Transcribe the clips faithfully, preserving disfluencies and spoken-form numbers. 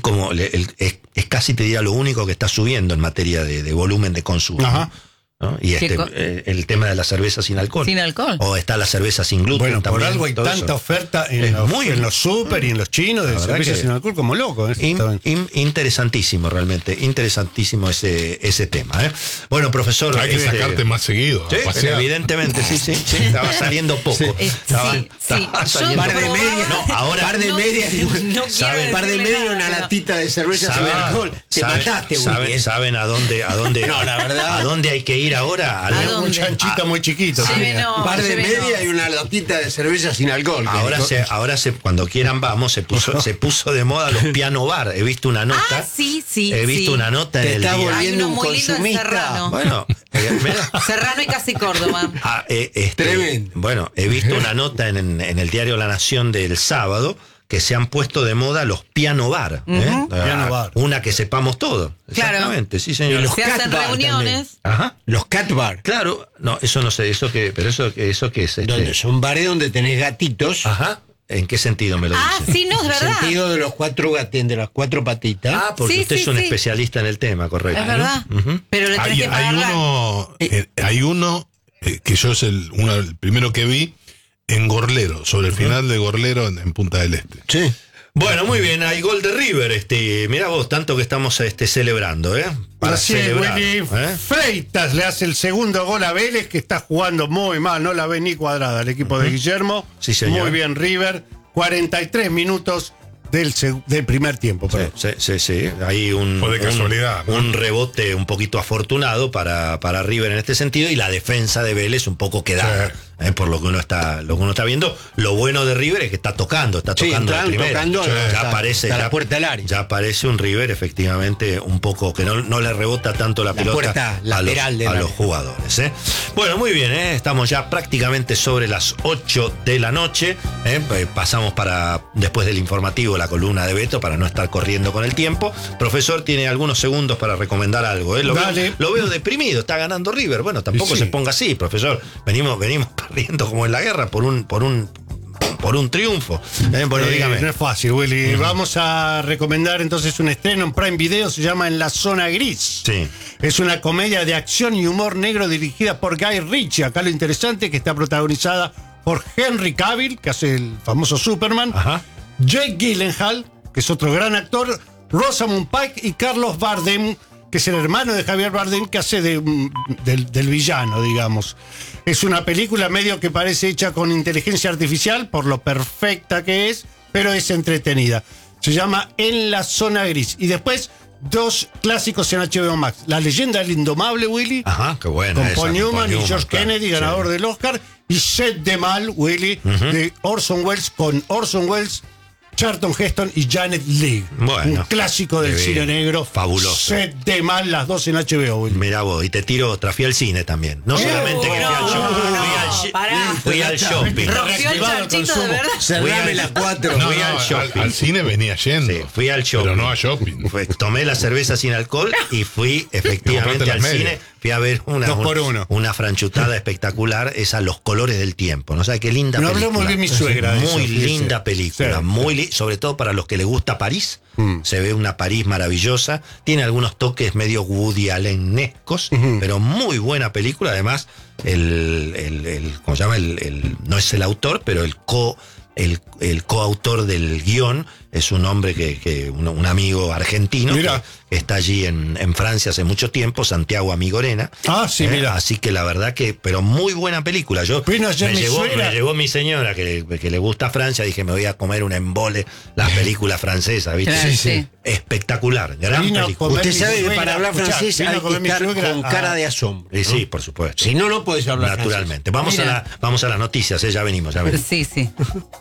como el, el, es, es casi te diría lo único que está subiendo en materia de, de volumen de consumo. Ajá. ¿No? Y este, eh, el tema de la cerveza sin alcohol. Sin alcohol. O está la cerveza sin gluten. Bueno, también, por algo hay tanta eso. oferta en Es los, muy- en los super y en los chinos de La verdad cerveza que- sin alcohol como loco. ¿eh? In- in- interesantísimo, realmente. Interesantísimo ese, ese tema. ¿eh? Bueno, profesor. Hay que este, sacarte más seguido. Sí, a pasear. evidentemente, sí, sí, sí. Estaba saliendo poco. Eh, Estaba, sí, sí. estaba Yo saliendo Par de probaba- media, No, ahora- par de No, media, no ¿saben? quiero par de decirle media nada, una pero- latita de cerveza sin ¿Saben, alcohol. Te saben- mataste, Willy, saben, eh. saben a dónde, a dónde, No, la verdad. a dónde hay que ir ahora? Al- ¿A Un dónde? chanchito muy chiquito. Sí, tenía. no, Par de lleve media no. y una latita de cerveza sin alcohol. que- Ahora se, ahora se, cuando quieran vamos, se puso, se puso de moda los piano bar. He visto una nota. Ah, sí, sí, He visto sí. una nota Te en el está día. volviendo Hay uno un muy lindo en consumista. Serrano. Bueno, eh, mira. Serrano y casi Córdoba. Ah, eh, este, Tremendo. Bueno, he visto una nota en, en- en el diario La Nación del sábado que se han puesto de moda los piano bar. ¿eh? Ah, Piano bar. Una que sepamos todo. Claro. Exactamente, sí, señor. Y los Se cat hacen bar reuniones. Ajá. Los cat bar. Claro, no, eso no sé, eso que, pero eso, eso que es este. Donde son bares donde tenés gatitos. Ajá. ¿En qué sentido me lo Ah, dice? sí, no, es En el verdad. sentido de los cuatro gatos, de las cuatro patitas. Ah, porque Sí, usted sí, es un sí. especialista en el tema, correcto. Es verdad. Ujú. Pero le tenés Hay, que hay pagar la- uno, eh, hay uno eh, que yo es el, uno, el primero que vi en Gorlero, sobre el final de Gorlero en, en Punta del Este. Sí. Bueno, muy bien, hay gol de River, este, mirá vos, tanto que estamos este, celebrando, ¿eh? Para Así es, celebrar, Willy. ¿eh? Freitas le hace el segundo gol a Vélez, que está jugando muy mal, no la ve ni cuadrada el equipo de Guillermo. Sí, señor. Muy bien, River. cuarenta y tres minutos del, seg- del primer tiempo. Sí, Perdón. sí, sí, sí. Hay un, O de un- casualidad, ¿no? un rebote un poquito afortunado para, para River en este sentido y la defensa de Vélez un poco quedada, Sí. ¿eh? Por lo que uno está lo que uno está viendo. Lo bueno de River es que está tocando, está Sí, tocando la entran primera. tocando, ya está- aparece está ya, la puerta del área. ya aparece un River efectivamente un poco que no, no le rebota tanto la, La pelota puerta a, los, lateral del a área. los jugadores, ¿eh? Bueno, muy bien, ¿eh? Estamos ya prácticamente sobre las ocho de la noche, ¿eh? Pues pasamos para después del informativo la columna de Beto para no estar corriendo con el tiempo. Profesor tiene algunos segundos para recomendar algo, ¿eh? Lo, veo, Dale. lo veo deprimido, está ganando River. Bueno, tampoco Sí. se ponga así, profesor. Venimos venimos perdiendo como en la guerra por un por un por un triunfo. ¿eh? Bueno, Eh, dígame. no es fácil, Willy. Vamos a recomendar entonces un estreno en Prime Video, se llama En la Zona Gris. Sí. Es una comedia de acción y humor negro dirigida por Guy Ritchie. Acá lo interesante es que está protagonizada por Henry Cavill, que hace el famoso Superman, Ajá. Jake Gyllenhaal, que es otro gran actor, Rosamund Pike y Carlos Bardem, que es el hermano de Javier Bardem, que hace de, un- del, del villano, digamos. Es una película medio que parece hecha con inteligencia artificial, por lo perfecta que es, pero es entretenida. Se llama En la Zona Gris. Y después, dos clásicos en H B O Max. La Leyenda del Indomable, Willy, Ajá, qué buena con esa, Paul Newman y Newman, George claro. Kennedy, ganador Sí. del Oscar, y Set de Mal, Willy, de Orson Welles, con Orson Welles, Charlton Heston y Janet Leigh. Bueno, un clásico del qué cine bien, negro. fabuloso. Set de Mal, las dos en H B O, Willy. Mirá vos, y te tiro otra, fui al cine también. No solamente que fui al no, shopping, no, fui al, shi- pará. fui al shopping. Rompió el Reactivado el chanchito de consumo. verdad. Fui Cerrame al- las cuatro. No, Fui no, al al, shopping. al cine venía yendo. Sí, fui al shopping. Pero no a shopping. Fue- tomé la cerveza sin alcohol y fui efectivamente compraste al las medias. cine. Fui a ver una, Dos por uno. una franchutada espectacular, esa Los Colores del Tiempo. ¿No sabe qué linda No película? habló muy bien mi suegra de Muy eso, fíjese. linda película, Sí. muy li- sobre todo para los que les gusta París. Mm. Se ve una París maravillosa. Tiene algunos toques medio Woody Allenescos, pero muy buena película. Además, el, el, el- ¿cómo se llama? El, el- no es el autor, pero el co el, el coautor del guión es un hombre que, que un, un amigo argentino que, Mira. que está allí en, en Francia hace mucho tiempo, Santiago Amigorena. Ah, sí, Eh, mira. Así que la verdad que, pero muy buena película. Yo Vino ayer me, mi llevó, suegra. me llevó mi señora que, le- que le gusta Francia, dije me voy a comer un embole, las películas francesas, ¿viste? Claro, Sí, sí. Espectacular, gran Vino a película. comer Usted mi sabe que suegra, para hablar escuchá, francés vino a hay comer que mi estar suegra con a- cara de asombro. Eh, sí, por supuesto. Si no, no podés hablar Naturalmente. Vamos a, Mira. la, vamos a las noticias, eh, ya venimos, ya venimos. Sí, sí.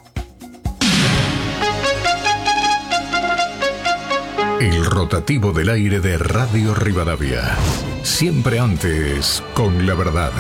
El rotativo del aire de Radio Rivadavia. Siempre antes con la verdad.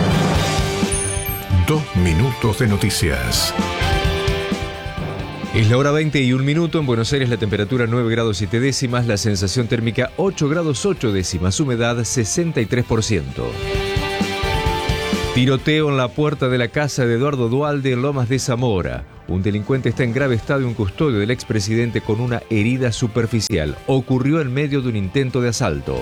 Dos minutos de noticias. Es la hora veinte y un minuto. En Buenos Aires la temperatura nueve grados siete décimas, la sensación térmica ocho grados ocho décimas, humedad sesenta y tres por ciento. Tiroteo en la puerta de la casa de Eduardo Duhalde en Lomas de Zamora. Un delincuente está en grave estado y un custodio del expresidente con una herida superficial. Ocurrió en medio de un intento de asalto.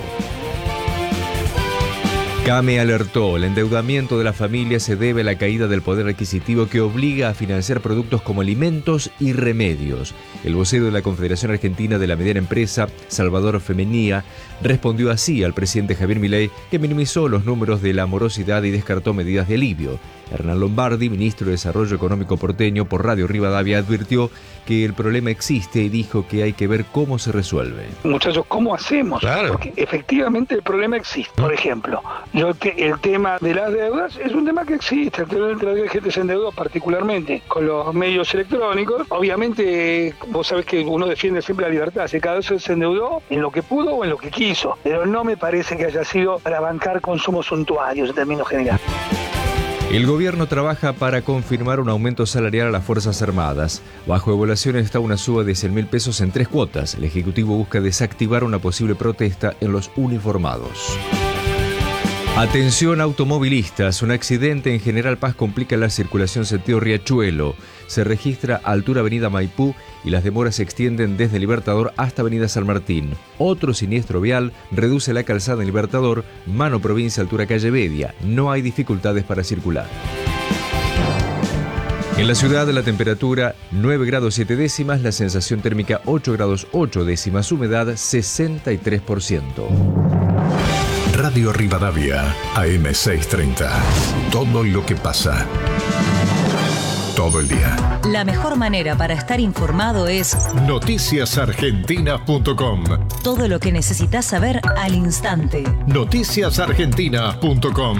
CAME alertó, el endeudamiento de la familia se debe a la caída del poder adquisitivo que obliga a financiar productos como alimentos y remedios. El vocero de la Confederación Argentina de la Mediana Empresa, Salvador Femenía, respondió así al presidente Javier Milei, que minimizó los números de la morosidad y descartó medidas de alivio. Hernán Lombardi, ministro de Desarrollo Económico porteño, por Radio Rivadavia advirtió que el problema existe y dijo que hay que ver cómo se resuelve. Muchachos, ¿cómo hacemos? Claro. Porque efectivamente el problema existe. Por ejemplo, yo te- el tema de las deudas es un tema que existe. El tema de la deuda, gente se endeudó particularmente con los medios electrónicos. Obviamente, vos sabés que uno defiende siempre la libertad. Si cada vez se endeudó en lo que pudo o en lo que quiso. Pero no me parece que haya sido para bancar consumos suntuarios en términos generales. El gobierno trabaja para confirmar un aumento salarial a las Fuerzas Armadas. Bajo evaluación está una suba de cien mil pesos en tres cuotas. El Ejecutivo busca desactivar una posible protesta en los uniformados. Atención automovilistas, un accidente en General Paz complica la circulación sentido Riachuelo. Se registra a altura Avenida Maipú y las demoras se extienden desde Libertador hasta Avenida San Martín. Otro siniestro vial reduce la calzada en Libertador, mano provincia altura calle Bedia. No hay dificultades para circular. En la ciudad la temperatura nueve grados siete décimas, la sensación térmica ocho grados ocho décimas, humedad sesenta y tres por ciento. Radio Rivadavia, A M seiscientos treinta. Todo lo que pasa. Todo el día. La mejor manera para estar informado es noticias argentinas punto com. todo lo que necesitas saber al instante. noticias argentinas punto com.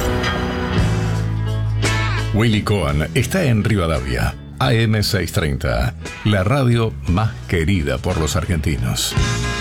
Willy Cohen está en Rivadavia, A M seiscientos treinta, la radio más querida por los argentinos.